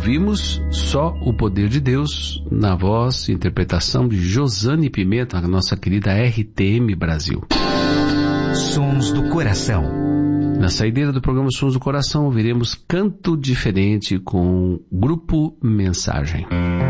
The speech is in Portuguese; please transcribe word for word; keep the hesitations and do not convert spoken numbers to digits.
ouvimos Só o Poder de Deus, na voz e interpretação de Josane Pimenta, a nossa querida R T M Brasil. Sons do Coração. Na saideira do programa Sons do Coração, ouviremos Canto Diferente com Grupo Mensagem.